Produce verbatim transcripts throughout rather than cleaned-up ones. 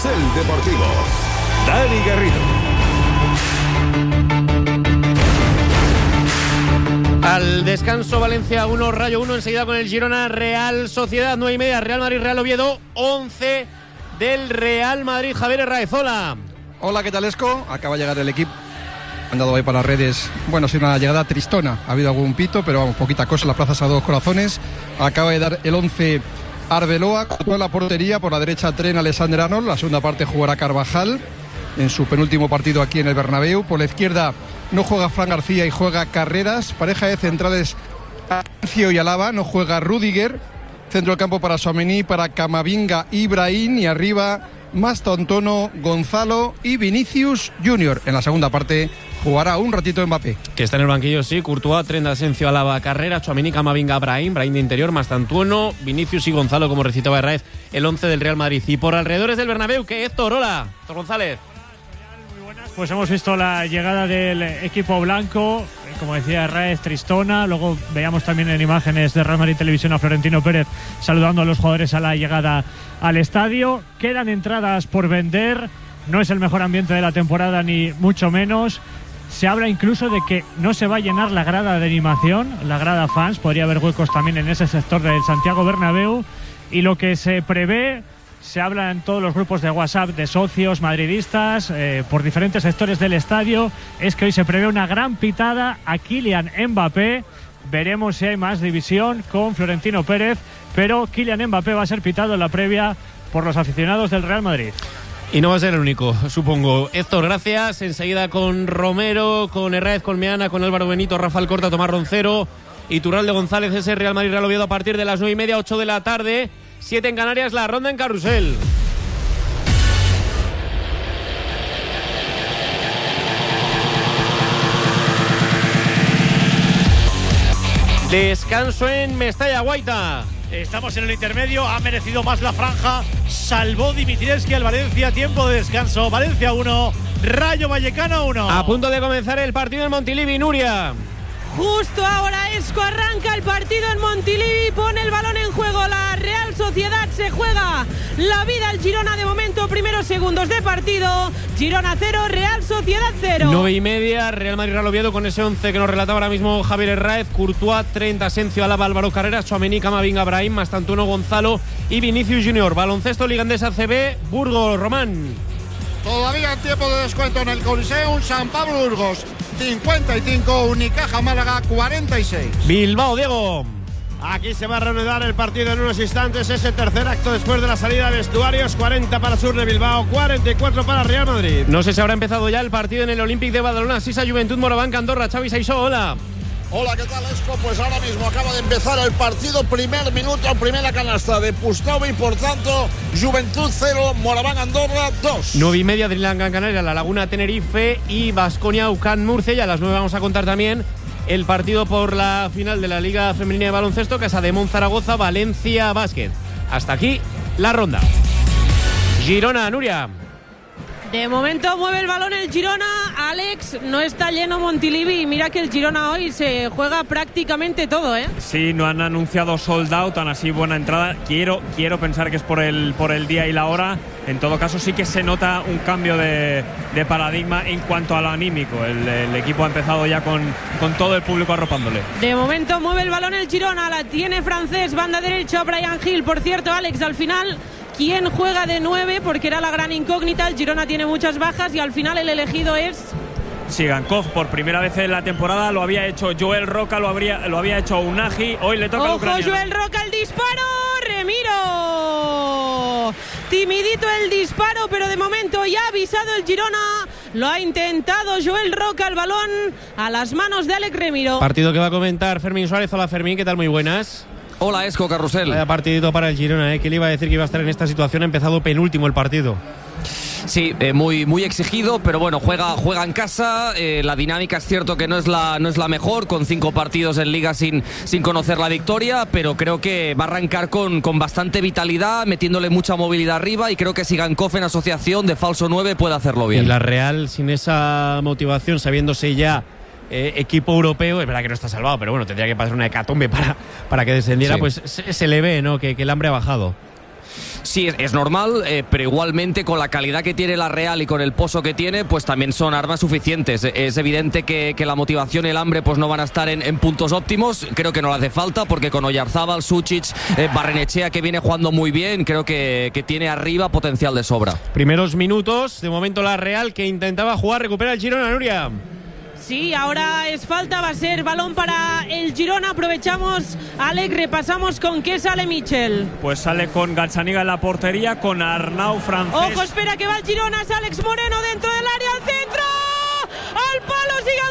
Carrusel Deportivo. Dani Garrido. Al descanso, Valencia uno, Rayo uno, enseguida con el Girona, Real Sociedad, nueve y media, Real Madrid, Real Oviedo, once del Real Madrid. Javier Herráez, hola. Hola, ¿qué tal, Esco? Acaba de llegar el equipo. Han dado ahí para las redes. Bueno, ha sido una llegada tristona. Ha habido algún pito, pero vamos, poquita cosa. Las plazas a dos corazones. Acaba de dar el once Arbeloa. Con la portería, por la derecha Tren Alexander Arnold. La segunda parte jugará Carvajal en su penúltimo partido aquí en el Bernabéu. Por la izquierda no juega Fran García y juega Carreras. Pareja de centrales Ancio y Alaba. No juega Rüdiger. Centro del campo para Tchouaméni, para Camavinga y Brahim. Y arriba Mastantuono, Gonzalo y Vinicius Junior. En la segunda parte jugará un ratito Mbappé. Que está en el banquillo, sí. Courtois, Tren, Asensio, Alaba, Carreras, Tchouaméni, Camavinga, Brahim. Brahim de interior, Mastantuono, Vinicius y Gonzalo, como recitaba Herráez, el once del Real Madrid. Y por alrededores del Bernabéu, ¿qué, Héctor? Hola, Héctor González. Pues hemos visto la llegada del equipo blanco, como decía Herráez, tristona. Luego veíamos también en imágenes de Real Madrid Televisión a Florentino Pérez saludando a los jugadores a la llegada al estadio. Quedan entradas por vender, no es el mejor ambiente de la temporada ni mucho menos. Se habla incluso de que no se va a llenar la grada de animación, la grada fans, podría haber huecos también en ese sector del Santiago Bernabéu. Y lo que se prevé, se habla en todos los grupos de WhatsApp de socios madridistas eh, por diferentes sectores del estadio, es que hoy se prevé una gran pitada a Kylian Mbappé. Veremos si hay más división con Florentino Pérez, pero Kylian Mbappé va a ser pitado en la previa por los aficionados del Real Madrid. Y no va a ser el único, supongo. Héctor, gracias. Enseguida con Romero, con Herráez, con Meana, con Álvaro Benito, Rafael Corta, Tomás Roncero y Turralde González. Ese Real Madrid Real Oviedo a partir de las nueve y media, ocho de la tarde. siete en Canarias, la ronda en Carrusel. Descanso en Mestalla, Guaita. Estamos en el intermedio, ha merecido más la franja. Salvó Dimitrievski al Valencia, tiempo de descanso. Valencia uno, Rayo Vallecano uno. A punto de comenzar el partido en Montilivi, Nuria. Justo ahora Esco arranca el partido en Montilivi, pone el balón en juego la Real Sociedad, se juega la vida al Girona de momento, primeros segundos de partido, Girona cero, Real Sociedad cero. Nueve y media, Real Madrid Real Oviedo con ese once que nos relataba ahora mismo Javier Herráez, Courtois, treinta, Asensio, Alaba, Álvaro Carreras, Tchouaméni, Camavinga, Brahim, Mastantuono, Gonzalo y Vinicius Junior. Baloncesto Liga Endesa C B, Burgos, Román. Todavía en tiempo de descuento en el Coliseum, San Pablo Burgos cincuenta y cinco, Unicaja Málaga cuarenta y seis. Bilbao, Diego. Aquí se va a reanudar el partido en unos instantes, ese tercer acto después de la salida de vestuarios. Cuarenta para Sur de Bilbao, cuarenta y cuatro para Real Madrid. No sé si habrá empezado ya el partido en el Olímpic de Badalona. Sisa, Juventud, Moraván, Andorra. Xavi Saisó, hola. Hola, ¿qué tal, Esco? Pues ahora mismo acaba de empezar el partido, primer minuto, primera canasta de Pustovi, por tanto, Juventud cero, Moraván Andorra dos. Nueve y media, Dreamland Gran Canaria, La Laguna Tenerife y Baskonia UCAN Murcia. Y a las nueve vamos a contar también el partido por la final de la Liga Femenina de Baloncesto, Casa de Mon Zaragoza, Valencia Básquet. Hasta aquí la ronda. Girona, Nuria. De momento mueve el balón el Girona, Alex, no está lleno Montilivi. Mira que el Girona hoy se juega prácticamente todo, ¿eh? Sí, no han anunciado sold out, tan así buena entrada. Quiero, quiero pensar que es por el, por el día y la hora. En todo caso sí que se nota un cambio de, de paradigma en cuanto a lo anímico. El, el equipo ha empezado ya con, con todo el público arropándole. De momento mueve el balón el Girona, la tiene Francés, banda derecha, Brian Hill. Por cierto, Alex, al final, ¿quién juega de nueve? Porque era la gran incógnita. El Girona tiene muchas bajas y al final el elegido es... Sigankov, por primera vez en la temporada. Lo había hecho Joel Roca, lo, habría, lo había hecho Unagi. Hoy le toca ¡Ojo, al ucraniano! Joel Roca, el disparo! ¡Remiro! Timidito el disparo, pero de momento ya ha avisado el Girona. Lo ha intentado Joel Roca, el balón a las manos de Alex Remiro. Partido que va a comentar Fermín Suárez. Hola, Fermín, ¿qué tal? Muy buenas. Hola, Esco, Carrusel. Vaya partidito para el Girona, ¿eh? ¿Qué le iba a decir que iba a estar en esta situación? Ha empezado penúltimo el partido. Sí, eh, muy, muy exigido, pero bueno, juega, juega en casa. Eh, la dinámica es cierto que no es la, no es la mejor, con cinco partidos en Liga sin, sin conocer la victoria, pero creo que va a arrancar con, con bastante vitalidad, metiéndole mucha movilidad arriba, y creo que Sigankov en asociación de falso nueve puede hacerlo bien. Y la Real, sin esa motivación, sabiéndose ya eh, equipo europeo, es verdad que no está salvado, pero bueno, tendría que pasar una hecatombe para, para que descendiera, sí. Pues se, se le ve, ¿no?, que, que el hambre ha bajado. Sí, es, es normal, eh, pero igualmente con la calidad que tiene la Real y con el pozo que tiene, pues también son armas suficientes. Es evidente que, que la motivación y el hambre pues no van a estar en, en puntos óptimos. Creo que no le hace falta, porque con Oyarzábal, Suchic, eh, Barrenechea, que viene jugando muy bien, creo que, que tiene arriba potencial de sobra. Primeros minutos, de momento la Real, que intentaba jugar, recupera el Girona, Nuria. Sí, ahora es falta, va a ser balón para el Girona. Aprovechamos, Alex, repasamos con qué sale Michel. Pues sale con Gazzaniga en la portería, con Arnau Francés. Ojo, espera que va el Girona, es Alex Moreno dentro del área, al centro, al palo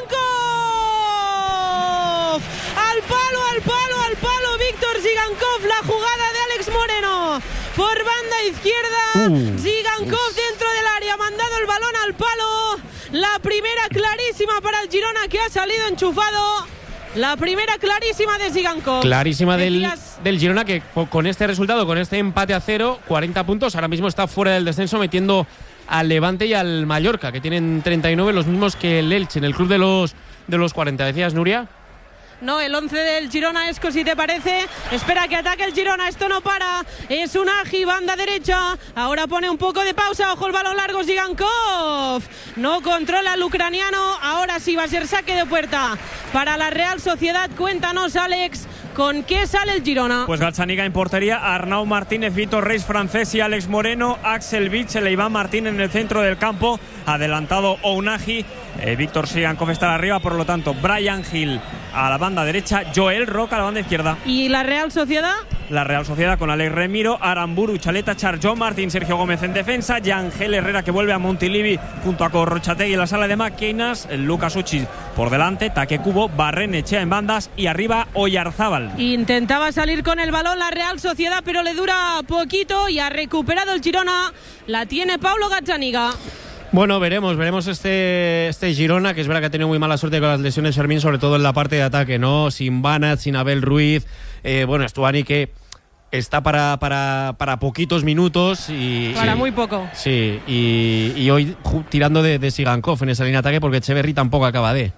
Zigankov, al palo, al palo, al palo Víctor Zigankov, la jugada de Alex Moreno por banda izquierda, uh. Zigankov dentro del área, mandado el balón al palo. La primera clarísima para el Girona, que ha salido enchufado. La primera clarísima de Zigankov. Clarísima del, del Girona, que con este resultado, con este empate a cero, cuarenta puntos, ahora mismo está fuera del descenso, metiendo al Levante y al Mallorca, que tienen treinta y nueve, los mismos que el Elche, en el club de los, de los cuarenta. ¿Decías, Nuria? No, el once del Girona, Esco, si te parece. Espera que ataque el Girona, esto no para. Es un Agi, banda derecha. Ahora pone un poco de pausa, ojo el balón largo, Zigankov. No controla el ucraniano. Ahora sí va a ser saque de puerta para la Real Sociedad. Cuéntanos, Alex, ¿con qué sale el Girona? Pues Gazzaniga en portería, Arnau Martínez, Vitor Reis Francés y Alex Moreno, Axel Witsel e Iván Martín en el centro del campo. Adelantado Ounahi. Eh, Víctor Zigankov está arriba, por lo tanto Brian Hill a la banda derecha, Joel Roca a la banda izquierda. ¿Y la Real Sociedad? La Real Sociedad con Alex Remiro, Aramburu, Chaleta, Char, John Martín, Sergio Gómez en defensa, Yangel Herrera, que vuelve a Montilivi junto a Corrochategui en la sala de máquinas, Lucas Suchic por delante, Take Kubo, Barrenechea en bandas y arriba Oyarzábal. Intentaba salir con el balón la Real Sociedad, pero le dura poquito y ha recuperado el Girona. La tiene Paulo Gazzaniga. Bueno, veremos, veremos este, este Girona, que es verdad que ha tenido muy mala suerte con las lesiones de Fermín, sobre todo en la parte de ataque, ¿no? Sin Banat, sin Abel Ruiz, eh, bueno, Stuani, que está para, para, para poquitos minutos y... Para sí, muy poco. Sí, y, y hoy tirando de, de Zigankov en esa línea de ataque, porque Echeverry tampoco acaba de...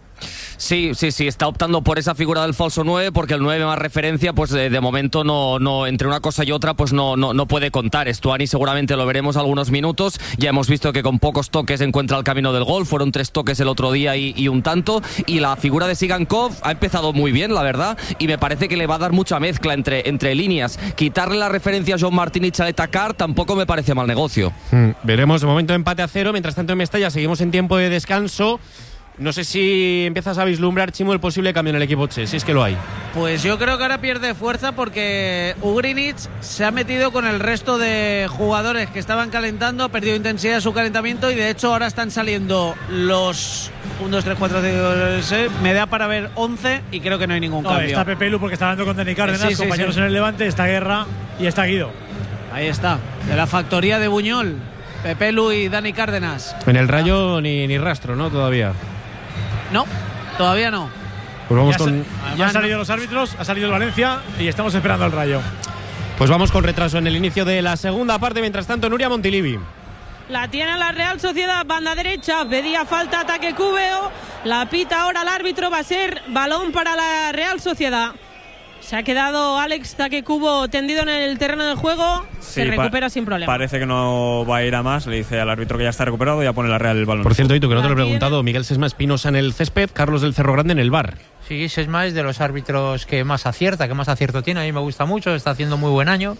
Sí, sí, sí, está optando por esa figura del falso nueve, porque el nueve más referencia, pues de, de momento no, no, entre una cosa y otra, pues no, no, no puede contar. Stuani seguramente lo veremos algunos minutos. Ya hemos visto que con pocos toques encuentra el camino del gol. Fueron tres toques el otro día y, y un tanto. Y la figura de Zigankov ha empezado muy bien, la verdad, y me parece que le va a dar mucha mezcla entre, entre líneas. Quitarle la referencia a John Martín y Chaleta Carr tampoco me parece mal negocio. Hmm, veremos, de momento empate a cero. Mientras tanto en Mestalla seguimos en tiempo de descanso. No sé si empiezas a vislumbrar, Chimo, el posible cambio en el equipo Che, si es que lo hay. Pues yo creo que ahora pierde fuerza porque Ugrinic se ha metido con el resto de jugadores que estaban calentando, perdió intensidad en su calentamiento y de hecho ahora están saliendo los uno, dos, tres, cuatro, cinco, seis, me da para ver once y creo que no hay ningún no, cambio. Está Pepe Lu porque está hablando con Dani Cárdenas, sí, sí, compañeros sí. en el Levante, está Guerra y está Guido. Ahí está, de la factoría de Buñol, Pepe Lu y Dani Cárdenas. En el Rayo ni, ni rastro, ¿no? Todavía. No, todavía no. Pues vamos ya con... sa- ya han salido los árbitros, ha salido el Valencia y estamos esperando al Rayo. Pues vamos con retraso en el inicio de la segunda parte. Mientras tanto, Nuria, Montilivi. La tiene la Real Sociedad, banda derecha, pedía falta, ataque Cúbeo. La pita ahora el árbitro, va a ser balón para la Real Sociedad. Se ha quedado Alex Take Kubo tendido en el terreno del juego. Sí, se recupera pa- sin problema. Parece que no va a ir a más. Le dice al árbitro que ya está recuperado y ya pone la Real el balón. Por cierto, Hito, que no te lo he preguntado, Miguel Sesma Espinosa en el césped, Carlos del Cerro Grande en el bar. Sí, Sesma es de los árbitros que más acierta, que más acierto tiene. A mí me gusta mucho, está haciendo muy buen año.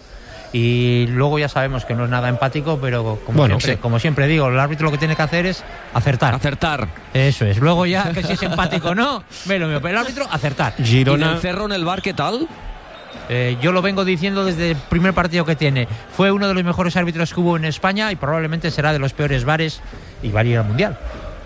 Y luego ya sabemos que no es nada empático, pero como, bueno, siempre, sí. como siempre digo, el árbitro lo que tiene que hacer es acertar. Acertar. Eso es. Luego ya, que si es empático o no, me lo mío. Pero el árbitro, acertar. Girona. ¿Y del Cerro en el bar qué tal? Eh, yo lo vengo diciendo desde el primer partido que tiene. Fue uno de los mejores árbitros que hubo en España y probablemente será de los peores bares y va a ir al Mundial.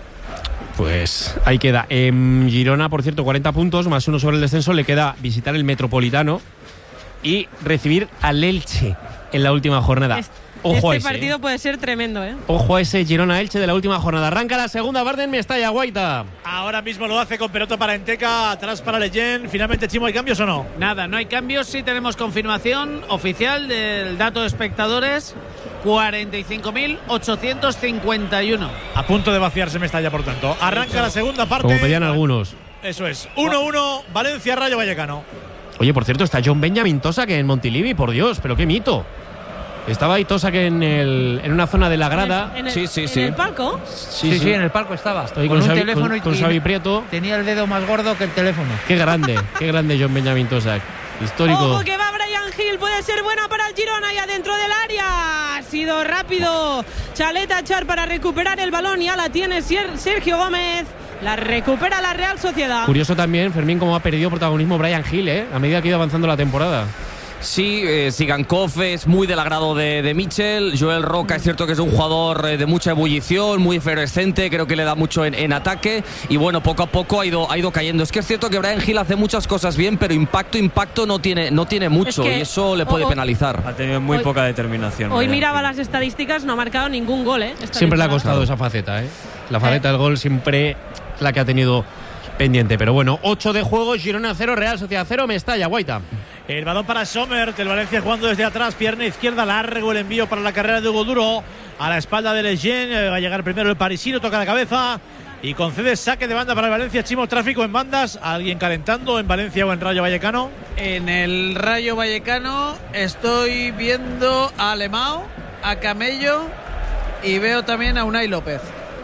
Pues ahí queda. En Girona, por cierto, cuarenta puntos, más uno sobre el descenso. Le queda visitar el Metropolitano y recibir al Elche en la última jornada. Este, Ojo este a ese, partido ¿eh? puede ser tremendo, ¿eh? Ojo a ese Girona-Elche de la última jornada. Arranca la segunda parte en Mestalla, Guaita. Ahora mismo lo hace con pelota para Enteca, atrás para Leyen. Finalmente, Chimo, ¿hay cambios o no? Nada, no hay cambios, sí tenemos confirmación oficial del dato de espectadores, cuarenta y cinco mil ochocientos cincuenta y uno. A punto de vaciarse Mestalla, por tanto. Arranca la segunda parte. Como pedían algunos. Eso es, uno uno, Valencia-Rayo Vallecano. Oye, por cierto, está John Benjamin Tosa, que en Montilivi, por Dios, pero qué mito. Estaba ahí Tosak en, el, en una zona de la grada. ¿En el, sí, sí, en sí. el palco? Sí, sí, sí, en el palco estaba. Estoy con, con, un Xavi, teléfono con, y con Xavi Prieto. Tenía el dedo más gordo que el teléfono. Qué grande, qué grande John Benjamin Tosak. Histórico. Ojo que va Brian Hill, puede ser buena para el Girona y adentro del área. Ha sido rápido Chaleta Char para recuperar el balón. Ya la tiene Sergio Gómez. La recupera la Real Sociedad. Curioso también, Fermín, cómo ha perdido protagonismo Brian Hill, ¿eh? A medida que ha ido avanzando la temporada. Sí, eh, Sigankov es muy del agrado de, de Mitchell. Joel Roca es cierto que es un jugador eh, de mucha ebullición, muy efervescente, creo que le da mucho en, en ataque. Y bueno, poco a poco ha ido, ha ido cayendo. Es que es cierto que Brian Hill hace muchas cosas bien, pero impacto, impacto no tiene, no tiene mucho, es que, y eso le puede oh, oh, penalizar. Ha tenido muy hoy, poca determinación. Hoy Brian miraba Hill. las estadísticas, no ha marcado ningún gol, ¿eh? Esta Siempre le ha temporada. costado esa faceta, ¿eh? La faceta del gol siempre la que ha tenido pendiente. Pero bueno, ocho de juego, Girona cero, Real Sociedad cero, Mestalla, Guaita. El balón para Sommer, el Valencia jugando desde atrás, pierna izquierda, largo el envío para la carrera de Hugo Duro, a la espalda de Lejeune, va a llegar primero el parisino, toca la cabeza y concede saque de banda para el Valencia. Chimo, tráfico en bandas, alguien calentando en Valencia o en Rayo Vallecano. En el Rayo Vallecano estoy viendo a Alemão, a Camello y veo también a Unai López.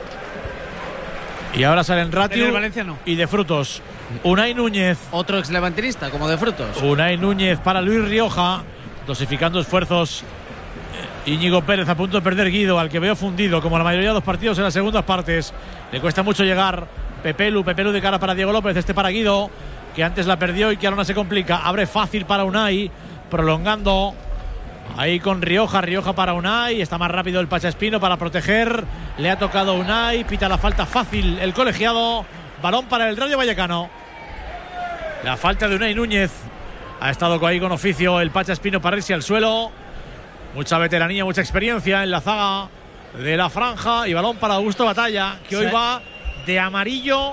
Y ahora salen Ratiu En el Valencia no. y de frutos. Unai Núñez. Otro ex levantinista, como de frutos. Unai Núñez para Luis Rioja, dosificando esfuerzos. Íñigo Pérez a punto de perder Guido, al que veo fundido, como la mayoría de los partidos en las segundas partes. Le cuesta mucho llegar. Pepelu, Pepelu de cara para Diego López, este para Guido, que antes la perdió y que ahora no se complica. Abre fácil para Unai, prolongando. Ahí con Rioja, Rioja para Unai. Está más rápido el Pacha Espino para proteger. Le ha tocado Unai, pita la falta fácil el colegiado. Balón para el Rayo Vallecano. La falta de Unai Núñez. Ha estado ahí con oficio el Pacha Espino para irse al suelo. Mucha veteranía, mucha experiencia en la zaga de la franja. Y balón para Augusto Batalla, que hoy Sí. va de amarillo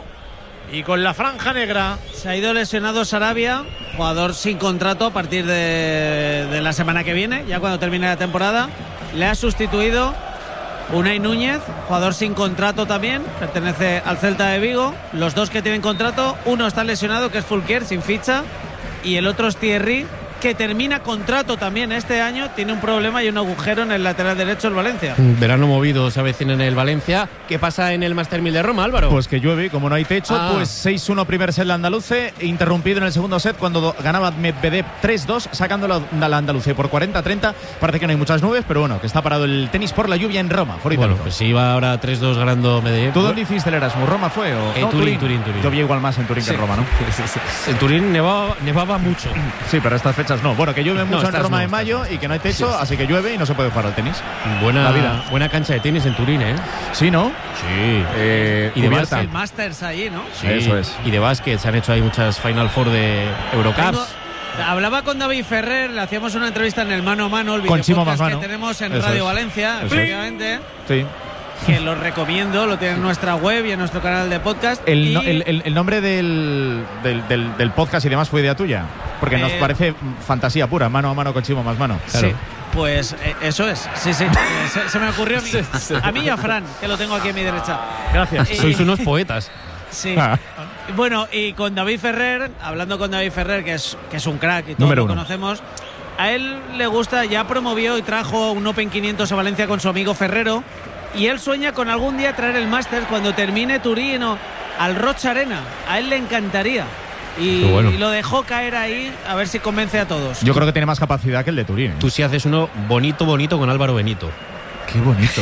y con la franja negra. Se ha ido lesionado Sarabia, jugador sin contrato a partir de, de la semana que viene, ya cuando termine la temporada. Le ha sustituido Unai Núñez, jugador sin contrato también, pertenece al Celta de Vigo. Los dos que tienen contrato, uno está lesionado, que es Fulquier, sin ficha, y el otro es Thierry, que termina contrato también este año, tiene un problema y un agujero en el lateral derecho del Valencia. Verano movido se avecina en el Valencia. ¿Qué pasa en el Master mil de Roma, Álvaro? Pues que llueve, como no hay techo, Ah. pues seis uno primer set la andaluce, interrumpido en el segundo set cuando ganaba Medvedev tres dos, sacando la, la andaluce por cuarenta a treinta. Parece que no hay muchas nubes, pero bueno, que está parado el tenis por la lluvia en Roma. Bueno, pues si iba ahora tres dos ganando Medvedev. ¿Tú dónde hiciste el Erasmus? ¿Roma fue? O... En no, Turín, Turín, Turín. Yo vi igual más en Turín Sí. que en Roma, ¿no? Sí, sí, sí. En Turín nevaba, nevaba mucho. Sí, pero estas fechas no. Bueno, que llueve mucho en estas Roma no, en mayo estas no. y que no hay techo, Sí, sí. así que llueve y no se puede jugar al tenis. Buena, La vida. buena cancha de tenis en Turín, ¿eh? Sí, ¿no? Sí. Eh, Y de cubierta. básquet. El Masters allí, ¿no? Sí. Eso es. Y de básquet se han hecho ahí muchas Final Four de Eurocups. Tengo- hablaba con David Ferrer, le hacíamos una entrevista en el Mano a Mano, el Con Chimo videopodcast Masmano. que tenemos en Eso Radio es. Valencia, Eso es. efectivamente, Sí. que lo recomiendo, lo tiene en nuestra web y en nuestro canal de podcast. El, Y- no- el, el- el nombre del, del, del- del podcast y demás fue idea tuya. Porque nos Eh, parece fantasía pura, mano a mano con Chimo más mano. Sí, pues eh, eso es, sí, sí, eh, se, se me ocurrió a mí, a mí y a Fran, que lo tengo aquí a mi derecha. Gracias. Y- Sois unos poetas. Sí. Ah. Bueno, y con David Ferrer, hablando con David Ferrer, que es, que es un crack y todos Número lo uno. conocemos, a él le gusta, ya promovió y trajo un Open quinientos a Valencia con su amigo Ferrero, y él sueña con algún día traer el Masters cuando termine Turín o al Rocha Arena. A él le encantaría. Y, Qué bueno. y lo dejó caer ahí, a ver si convence a todos. Yo creo que tiene más capacidad que el de Turín. ¿eh? Tú sí haces uno bonito, bonito con Álvaro Benito. Qué bonito.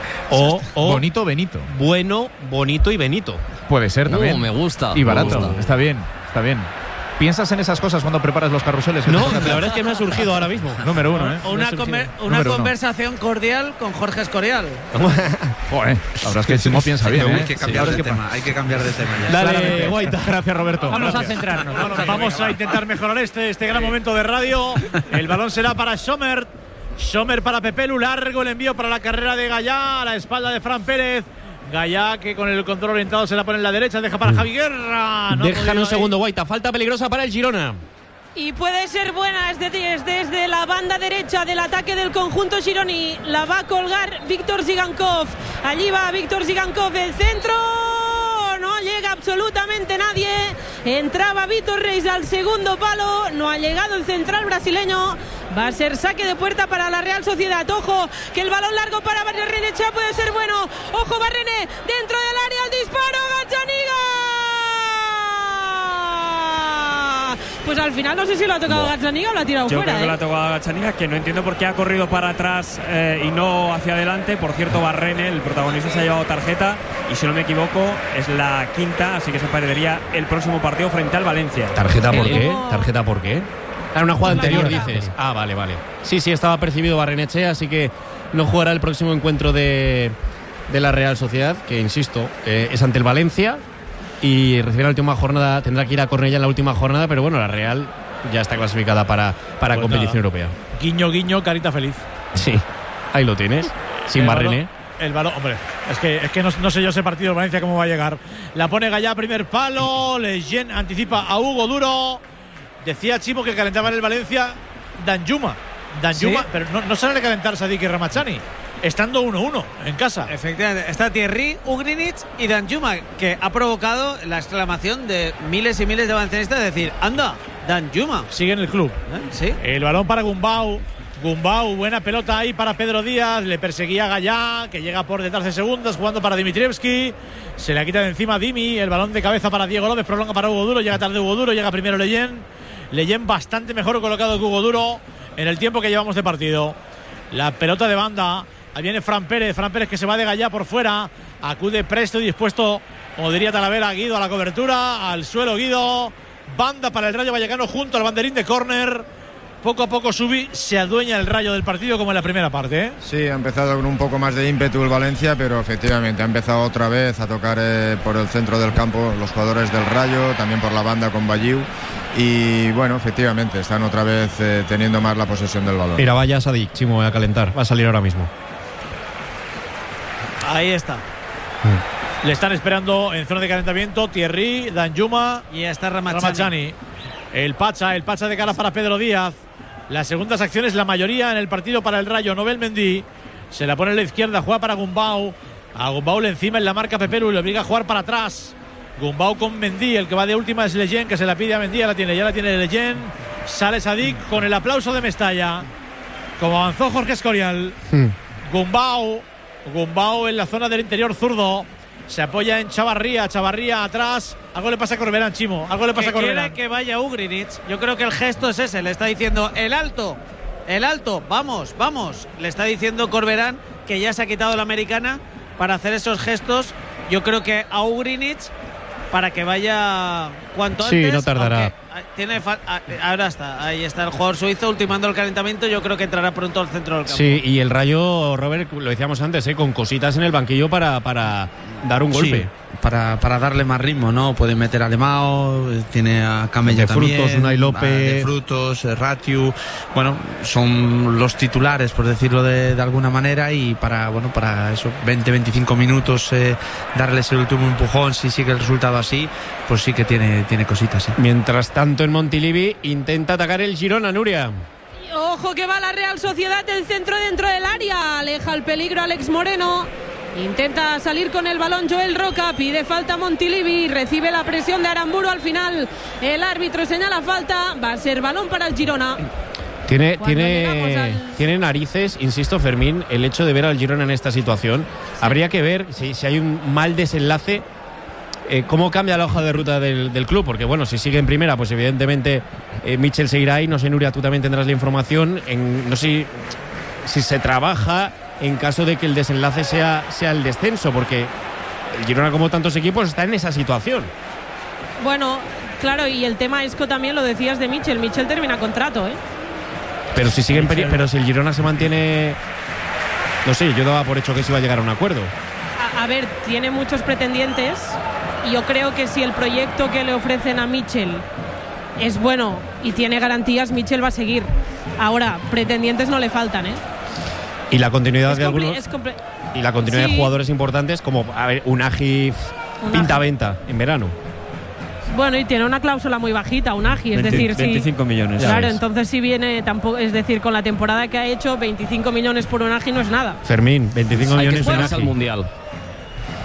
O, o Bonito Benito. bueno, bonito y Benito. Puede ser también. Uh, me gusta. Y me barato. gusta. Está bien, está bien. ¿Piensas en esas cosas cuando preparas los carruseles? No, la verdad es que me ha surgido ahora mismo. Número uno, ¿eh? O una, Me ha surgido. conver- una Número uno. conversación cordial con Jorge Escorial. Joder, la verdad es que Chimo piensa bien, Hay ¿eh? que cambiar de tema, hay que cambiar de tema ya. Dale, Claramente. Guaita. Gracias, Roberto. Vamos a Gracias. centrarnos. Vamos a, Vamos a intentar mejorar este, este gran momento de radio. El balón será para Sommer. Sommer para Pepelu. Largo el envío para la carrera de Gallá. A la espalda de Fran Pérez. Gallá, que con el control orientado se la pone en la derecha. Deja para Javi Guerra. No ha Dejan podido un ahí. segundo, Guaita. Falta peligrosa para el Girona. Y puede ser buena es desde, es desde la banda derecha del ataque del conjunto Gironi. La va a colgar Víctor Zigankov. Allí va Víctor Zigankov. El centro no llega absolutamente nadie. Entraba Vitor Reis al segundo palo, no ha llegado el central brasileño. Va a ser saque de puerta para la Real Sociedad. Ojo, que el balón largo para Barrenechea puede ser bueno. Ojo, Barrene dentro del área, el disparo, Gazzaniga. Pues al final no sé si lo ha tocado Gazzaniga o lo ha tirado Yo fuera. creo que ¿eh? lo ha tocado Gazzaniga, que no entiendo por qué ha corrido para atrás eh, y no hacia adelante. Por cierto, Barrene, el protagonista, se ha llevado tarjeta y si no me equivoco es la quinta, así que se perdería el próximo partido frente al Valencia. ¿Tarjeta por qué? Luego- ¿Tarjeta por qué? Era una jugada Una anterior, falta. dices. Ah, vale, vale. Sí, sí, estaba percibido Barrenechea, así que no jugará el próximo encuentro de, de la Real Sociedad, que insisto, eh, es ante el Valencia y recibe la última jornada, tendrá que ir a Cornellá en la última jornada, pero bueno, la Real ya está clasificada para, para Pues competición nada. europea. Guiño, guiño, carita feliz. Sí, ahí lo tienes, sin El Barrene. balón- El balón, hombre, es que, es que no, no sé yo ese partido de Valencia cómo va a llegar. La pone Gallá, primer palo. Leyen anticipa a Hugo Duro. Decía Chimo que calentaba en el Valencia Danjuma. Danjuma, ¿Sí? pero no, no sale a calentar Sadik y Ramazani, estando uno uno en casa. Efectivamente, está Thierry, Ugrinic y Danjuma, que ha provocado la exclamación de miles y miles de valencianistas de decir, anda, Danjuma. Sigue en el club. ¿Eh? Sí. El balón para Gumbau. Gumbau, buena pelota ahí para Pedro Díaz. Le perseguía Gallá, que llega por detrás de segundas, jugando para Dimitrievski. Se le quita de encima Dimi. El balón de cabeza para Diego López, prolonga para Hugo Duro. Llega tarde Hugo Duro, llega primero Leyen. Leyen bastante mejor colocado que Hugo Duro en el tiempo que llevamos de partido. La pelota de banda. Ahí viene Fran Pérez. Fran Pérez que se va de Gallá por fuera. Acude presto y dispuesto, como diría Talavera, Guido a la cobertura. Al suelo Guido. Banda para el Rayo Vallecano junto al banderín de córner. Poco a poco Subi se adueña el Rayo del partido como en la primera parte, ¿eh? Sí, ha empezado con un poco más de ímpetu el Valencia, pero efectivamente ha empezado otra vez a tocar eh, por el centro del campo los jugadores del Rayo, también por la banda con Bayiu. Y bueno, efectivamente, están otra vez eh, teniendo más la posesión del balón. Mira, vaya Sadik, Chimo, a calentar. Va a salir ahora mismo. Ahí está. Le están esperando en zona de calentamiento Thierry, Danjuma y está Ramazani. Ramazani. El Pacha, el Pacha de cara para Pedro Díaz. Las segundas acciones, la mayoría en el partido para el Rayo. Nobel Mendy se la pone en la izquierda, juega para Gumbau. A Gumbau le encima en la marca Peperu y le obliga a jugar para atrás. Gumbau con Mendy, el que va de última es Leyen, que se la pide a Mendy, ya la tiene, ya la tiene Leyen. Sale Sadik con el aplauso de Mestalla. Como avanzó Jorge Escorial. Hmm. Gumbau, Gumbau en la zona del interior zurdo. Se apoya en Chavarría, Chavarría atrás. Algo le pasa a Corberán, Chimo. Algo le pasa a Que quiere Corberán. que vaya Ugrinic. Yo creo que el gesto es ese. Le está diciendo el alto, el alto, vamos, vamos. Le está diciendo Corberán que ya se ha quitado la americana para hacer esos gestos. Yo creo que a Ugrinic para que vaya cuanto Sí, antes. no tardará. aunque, ah, Tiene fal- ah, ahora está, ahí está el jugador suizo ultimando el calentamiento. Yo creo que entrará pronto al centro del campo. Sí, y el Rayo, Robert, lo decíamos antes, ¿eh? Con cositas en el banquillo para, para dar un golpe. Sí, para, para darle más ritmo, ¿no? Puede meter a Lemao, tiene a Camella De también. Frutos, Unai López. a De Frutos, eh, Ratiu. Bueno, son los titulares, por decirlo de, de alguna manera, y para, bueno, para eso, veinte veinticinco minutos, eh, darles el último empujón, si sigue el resultado así, pues sí que tiene, tiene cositas. ¿eh? Mientras tanto, en Montilivi intenta atacar el Girona, Nuria. Ojo que va la Real Sociedad, el centro dentro del área, aleja el peligro Alex Moreno, intenta salir con el balón Joel Roca, pide falta Montilivi, recibe la presión de Aramburu, al final el árbitro señala falta, va a ser balón para el Girona. Tiene, Cuando llegamos tiene, al- tiene narices, insisto, Fermín, el hecho de ver al Girona en esta situación. Habría que ver si, si hay un mal desenlace, eh, cómo cambia la hoja de ruta del, del club, porque bueno, si sigue en primera, pues evidentemente eh, Michel seguirá ahí. No sé, Nuria, tú también tendrás la información. En, no sé si, si se trabaja en caso de que el desenlace sea, sea el descenso, porque el Girona, como tantos equipos, está en esa situación. Bueno, claro, y el tema Esco también lo decías de Michel, Michel termina contrato, ¿eh? Pero si sigue en peri- pero si el Girona se mantiene, no sé, yo daba por hecho que se iba a llegar a un acuerdo. A, a ver, tiene muchos pretendientes y yo creo que si el proyecto que le ofrecen a Michel es bueno y tiene garantías, Michel va a seguir. Ahora, pretendientes no le faltan, ¿eh? Y la continuidad Es de compli- algunos es comple- y la continuidad Sí. de jugadores importantes como, a ver, Unagi pinta venta en verano. Bueno, y tiene una cláusula muy bajita, un Agi, es veinte decir, sí. veinticinco millones. Ya Claro, ves. entonces si viene tampoco, es decir, con la temporada que ha hecho, veinticinco millones por un Agi no es nada. Fermín, veinticinco Hay que millones de esperarse al Unagi. Mundial.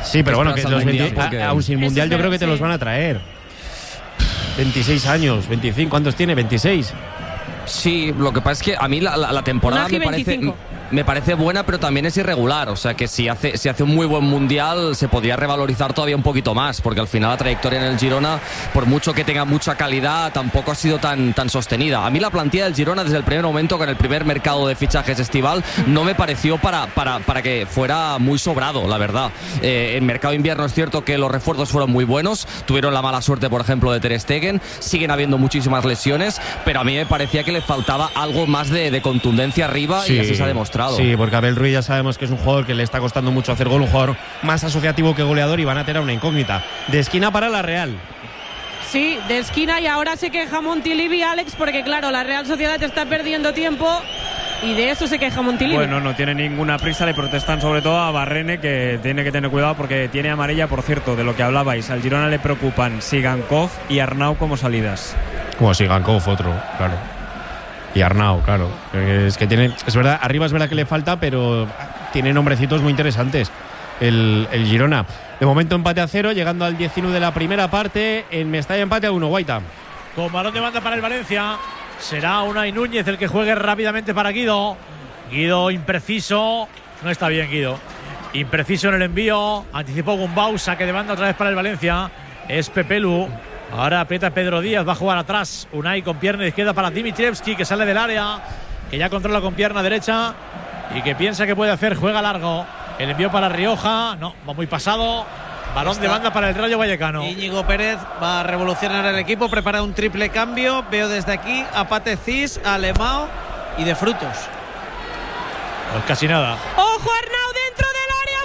Sí, pero bueno, que los mundial, veinte, porque... aún sin mundial yo creo que te los van a traer. veintiséis años, veinticinco, ¿cuántos tiene? veintiséis. Sí, lo que pasa es que a mí la, la, la temporada me parece, me parece buena, pero también es irregular. O sea que si hace, si hace un muy buen mundial, se podría revalorizar todavía un poquito más, porque al final la trayectoria en el Girona, por mucho que tenga mucha calidad, tampoco ha sido tan, tan sostenida. A mí la plantilla del Girona, desde el primer momento, con el primer mercado de fichajes estival, no me pareció para, para, para que fuera muy sobrado, la verdad. Eh, en mercado invierno es cierto que los refuerzos fueron muy buenos, tuvieron la mala suerte, por ejemplo, de Ter Stegen, siguen habiendo muchísimas lesiones, pero a mí me parecía que le faltaba algo más de, de contundencia arriba, sí, y así se ha demostrado. Sí, porque Abel Ruiz ya sabemos que es un jugador que le está costando mucho hacer gol, un jugador más asociativo que goleador, y van a tener una incógnita. De esquina para la Real. Sí, de esquina, y ahora se queja Montilivi, Alex, porque claro, la Real Sociedad está perdiendo tiempo y de eso se queja Montilivi. Bueno, no tiene ninguna prisa, le protestan sobre todo a Barrene, que tiene que tener cuidado porque tiene amarilla. Por cierto, de lo que hablabais, al Girona le preocupan Sigankov y Arnau como salidas. Como Sigankov, otro, claro. Y Arnau, claro. Es que tiene, es verdad, arriba es verdad que le falta, pero tiene nombrecitos muy interesantes el, el Girona. De momento empate a cero, llegando al diecinueve de la primera parte. En Mestalla empate a uno, Guaita. Con balón de banda para el Valencia. Será Unai Núñez el que juegue rápidamente para Guido. Guido impreciso. No está bien Guido. Impreciso en el envío. Anticipó Gumbau. Saque de banda otra vez para el Valencia. Es Pepelu. Ahora aprieta Pedro Díaz. Va a jugar atrás. Unai con pierna izquierda para Dimitrievski, que sale del área. Que ya controla con pierna derecha. Y que piensa que puede hacer. Juega largo. El envío para Rioja. No, va muy pasado. Balón Está. de banda para el Rayo Vallecano. Íñigo Pérez va a revolucionar el equipo, prepara un triple cambio. Veo desde aquí a Pate Cis, a Alemão y de Frutos. Pues casi nada. ¡Ojo, Arnau dentro del área,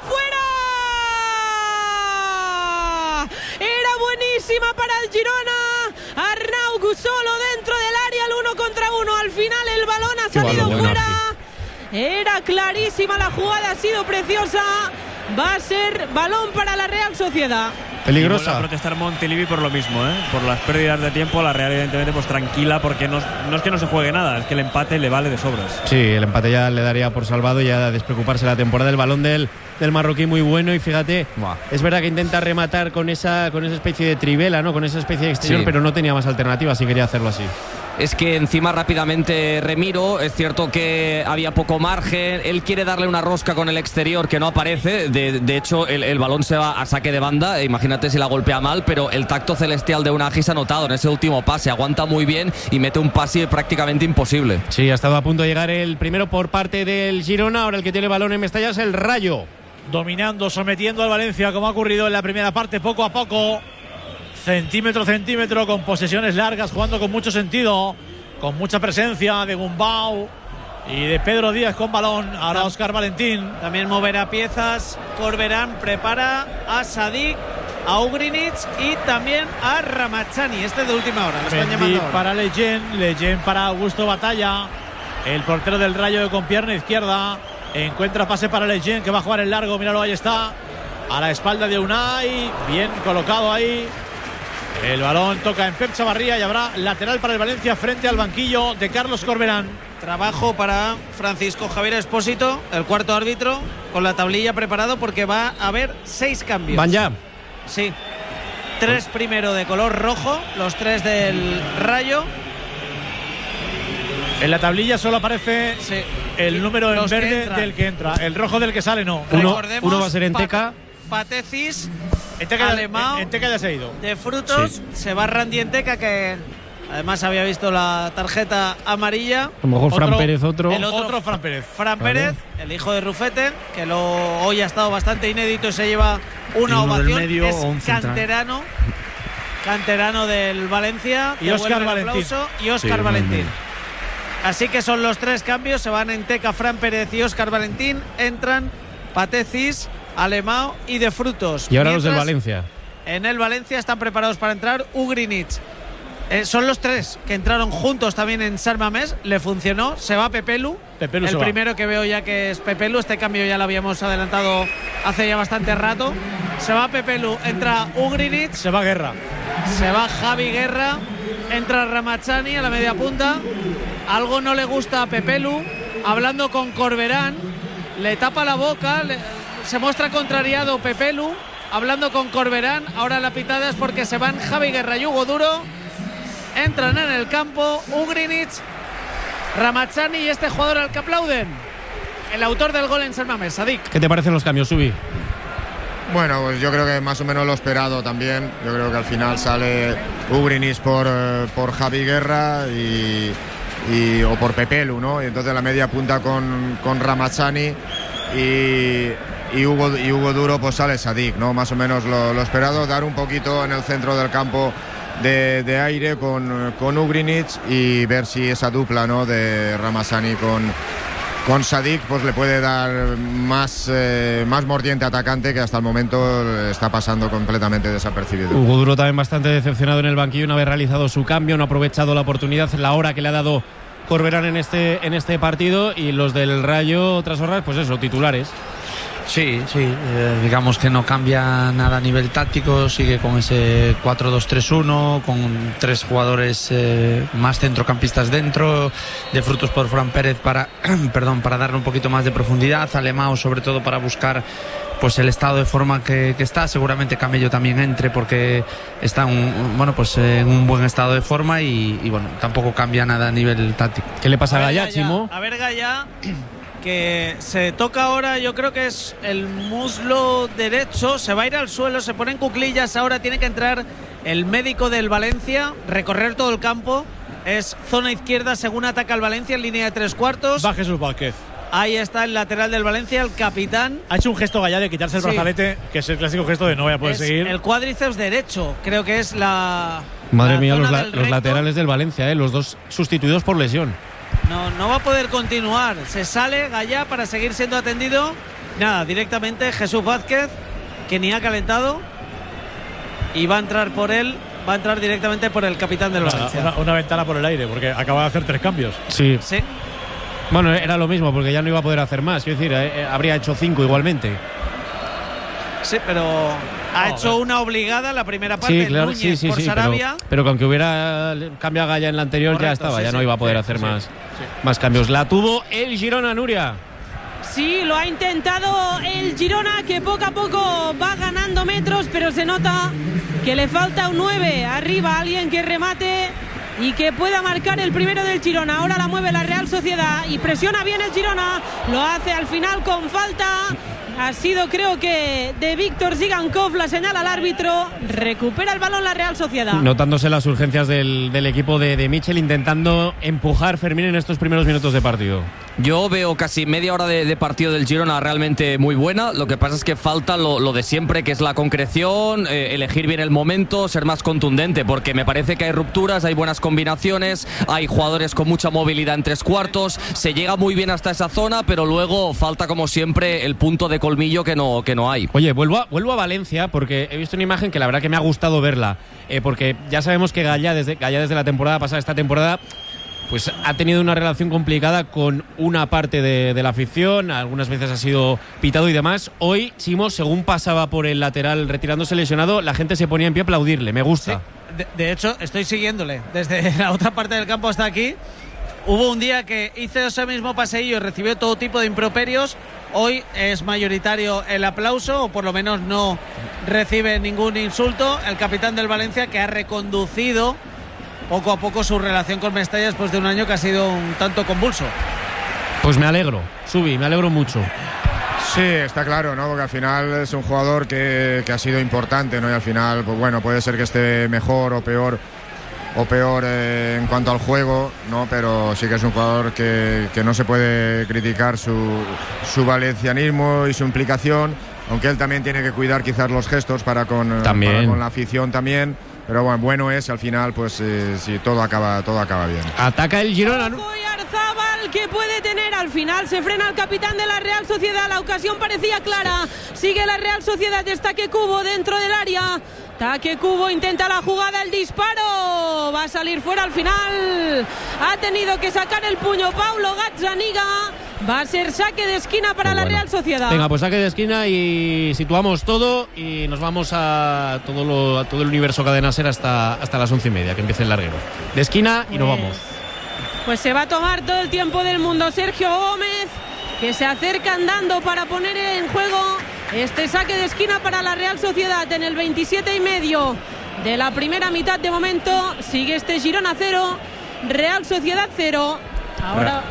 fuera! Era buenísima para el Girona. Arnau solo dentro del área, el uno contra uno. Al final el balón ha salido fuera. Era clarísima la jugada, ha sido preciosa. Va a ser balón para la Real Sociedad. Peligrosa. Y a protestar Montilivi por lo mismo, ¿eh? Por las pérdidas de tiempo. La Real, evidentemente, pues tranquila, porque no, no es que no se juegue nada, es que el empate le vale de sobras. Sí, el empate ya le daría por salvado, ya despreocuparse la temporada. El balón del, del marroquí muy bueno, y fíjate, Buah. es verdad que intenta rematar con esa, con esa especie de trivela, ¿no? Con esa especie de exterior, sí. pero no tenía más alternativas y quería hacerlo así. Es que encima rápidamente Remiro, es cierto que había poco margen, él quiere darle una rosca con el exterior que no aparece, de, de hecho el, el balón se va a saque de banda, imagínate si la golpea mal, pero el tacto celestial de Unai se ha notado en ese último pase, aguanta muy bien y mete un pase prácticamente imposible. Sí, ha estado a punto de llegar el primero por parte del Girona, ahora el que tiene el balón en Mestalla es el Rayo. Dominando, sometiendo al Valencia, como ha ocurrido en la primera parte, poco a poco. Centímetro, centímetro, con posesiones largas, jugando con mucho sentido, con mucha presencia de Gumbau y de Pedro Díaz con balón. Ahora Óscar Valentín. También moverá piezas. Corberán prepara a Sadik, a Ugrinic y también a Ramachani. Este de última hora, lo están llamando ahora. Para Leyen, Leyen para Augusto Batalla. El portero del Rayo con pierna izquierda. Encuentra pase para Leyen, que va a jugar el largo. Míralo, ahí está. A la espalda de Unai. Bien colocado ahí. El balón toca en Pep Chavarría y habrá lateral para el Valencia frente al banquillo de Carlos Corberán. Trabajo para Francisco Javier Espósito, el cuarto árbitro, con la tablilla preparado porque va a haber seis cambios. ¿Van ya? Sí. Tres primero de color rojo, los tres del Rayo. En la tablilla solo aparece sí. el número en verde que del que entra. El rojo del que sale no. Uno, uno va a ser en Teca. Pate Cis, Enteca, Alemão, en, Enteca ya se ha ido. De Frutos, sí. se va Randy Enteca, que además había visto la tarjeta amarilla. A lo mejor Fran otro, Pérez, otro. El otro, otro Fran Pérez. Fran Pérez, vale. El hijo de Rufete, que lo, hoy ha estado bastante inédito y se lleva una uno ovación. Medio, es canterano, canterano del Valencia. Y Óscar Valentín. Y Óscar sí, Valentín. Así que son los tres cambios. Se van Enteca, Fran Pérez y Óscar Valentín. Entran Pate Cis, Alemão y de Frutos. Y ahora Mientras, los del Valencia. En el Valencia están preparados para entrar Ugrinic. Eh, son los tres que entraron juntos también en San Mamés. Le funcionó. Se va Pepelu. Pepelu el se primero va. que veo ya que es Pepelu. Este cambio ya lo habíamos adelantado hace ya bastante rato. Se va Pepelu. Entra Ugrinic. Se va Guerra. Se va Javi Guerra. Entra Ramachani a la media punta. Algo no le gusta a Pepelu. Hablando con Corberán. Le tapa la boca. Le, se muestra contrariado Pepelu. hablando con Corberán. Ahora la pitada es porque se van Javi Guerra y Hugo Duro. Entran en el campo Ugrinic, Ramazzani y este jugador al que aplauden, el autor del gol en San Mamés, Sadik. ¿Qué te parecen los cambios, Subi? Bueno, pues yo creo que más o menos lo esperado también. Yo creo que al final sale Ugrinic por, eh, por Javi Guerra y, y, o por Pepelu, ¿no? Y entonces la media punta con, con Ramazzani y, y, Hugo, y Hugo Duro, pues sale Sadik, ¿no? Más o menos lo, lo esperado, dar un poquito en el centro del campo de, de aire con, con Ugrinic y ver si esa dupla, ¿no? De Ramazzani con... con Sadik pues le puede dar más, eh, más mordiente atacante, que hasta el momento está pasando completamente desapercibido. Hugo Duro también bastante decepcionado en el banquillo, no haber realizado su cambio, no ha aprovechado la oportunidad, la hora que le ha dado Corberán en este, en este partido, y los del Rayo, otras horas, pues eso, titulares. Sí, sí, eh, digamos que no cambia nada a nivel táctico, sigue con ese cuatro dos tres uno, con tres jugadores eh, más centrocampistas dentro, de Frutos por Fran Pérez para, perdón, para darle un poquito más de profundidad, Alemão sobre todo para buscar pues el estado de forma que, que está, seguramente Camello también entre porque está un, bueno, pues en un buen estado de forma y, y bueno, tampoco cambia nada a nivel táctico. ¿Qué le pasa a Gaya, Gaya, Chimo? A ver, Gaya, que se toca ahora, yo creo que es el muslo derecho, se va a ir al suelo, se pone en cuclillas, ahora tiene que entrar el médico del Valencia, recorrer todo el campo, es zona izquierda según ataca el Valencia en línea de tres cuartos. Va Jesús Vázquez. Ahí está el lateral del Valencia, el capitán. Ha hecho un gesto Gallá de quitarse el Sí. brazalete, que es el clásico gesto de no voy a poder Es seguir. el cuádriceps derecho, creo que es la... Madre la mía, zona los, la- del los recto. laterales del Valencia, ¿eh? Los dos sustituidos por lesión. No, no va a poder continuar. Se sale Gallá para seguir siendo atendido. Nada, directamente Jesús Vázquez, que ni ha calentado. Y va a entrar por él, va a entrar directamente por el capitán del Una, Valencia. una- una ventana por el aire, porque acaba de hacer tres cambios. Sí. Sí. Bueno, era lo mismo, porque ya no iba a poder hacer más. Quiero decir, eh, eh, habría hecho cinco igualmente. Sí, pero ha No, hecho eh. una obligada la primera parte. Sí, claro, Núñez sí, sí, por sí. Pero, Sarabia. pero que aunque hubiera cambiado a Gaya en la anterior, ya Correcto, estaba, sí, ya sí. no iba a poder Sí, hacer sí, más, sí. más cambios. La tuvo el Girona, Nuria. Sí, lo ha intentado el Girona, que poco a poco va ganando metros, pero se nota que le falta un nueve arriba, alguien que remate y que pueda marcar el primero del Girona. Ahora la mueve la Real Sociedad y presiona bien el Girona, lo hace al final con falta. Ha sido, creo que, de Víctor Zigankov, la señala al árbitro. Recupera el balón la Real Sociedad. Notándose las urgencias del, del equipo de, de Michel, intentando empujar Fermín en estos primeros minutos de partido. Yo veo casi media hora de, de partido del Girona realmente muy buena. Lo que pasa es que falta lo, lo de siempre, que es la concreción, eh, elegir bien el momento, ser más contundente, porque me parece que hay rupturas, hay buenas combinaciones, hay jugadores con mucha movilidad en tres cuartos, se llega muy bien hasta esa zona, pero luego falta como siempre el punto de colmillo que no, que no hay. Oye, vuelvo a, vuelvo a Valencia, porque he visto una imagen que la verdad que me ha gustado verla, eh, porque ya sabemos que Gallá desde, Gallá desde la temporada pasada, esta temporada, pues ha tenido una relación complicada con una parte de, de la afición, algunas veces ha sido pitado y demás. Hoy, Chimo, según pasaba por el lateral retirándose lesionado, la gente se ponía en pie a aplaudirle, me gusta. De, de hecho, estoy siguiéndole desde la otra parte del campo hasta aquí. Hubo un día que hizo ese mismo paseillo y recibió todo tipo de improperios. Hoy es mayoritario el aplauso, o por lo menos no recibe ningún insulto. El capitán del Valencia, que ha reconducido poco a poco su relación con Mestalla después de un año que ha sido un tanto convulso. Pues me alegro, Subi, me alegro mucho. Sí, está claro, ¿no? Porque al final es un jugador que, que ha sido importante, ¿no? Y al final, pues bueno, puede ser que esté mejor o peor o peor eh, en cuanto al juego, ¿no? Pero sí que es un jugador que, que no se puede criticar su, su valencianismo y su implicación, aunque él también tiene que cuidar quizás los gestos para con, También. para con la afición también. Pero bueno, bueno es al final, pues eh, si todo acaba, todo acaba bien. Ataca el Girona. Oyarzábal, que puede tener, al final se frena el capitán de la Real Sociedad, la ocasión parecía clara, sigue la Real Sociedad, está que Cubo dentro del área, Taque Cubo intenta la jugada, el disparo va a salir fuera al final, ha tenido que sacar el puño Paulo Gazzaniga, va a ser saque de esquina para la Real Sociedad. Venga, pues saque de esquina y situamos todo y nos vamos a todo, lo, a todo el universo Cadena Ser hasta, hasta las once y media, que empiece el larguero. De esquina y nos vamos. Pues se va a tomar todo el tiempo del mundo Sergio Gómez, que se acerca andando para poner en juego este saque de esquina para la Real Sociedad en el veintisiete y medio de la primera mitad. De momento sigue este Girona cero, Real Sociedad cero. Ahora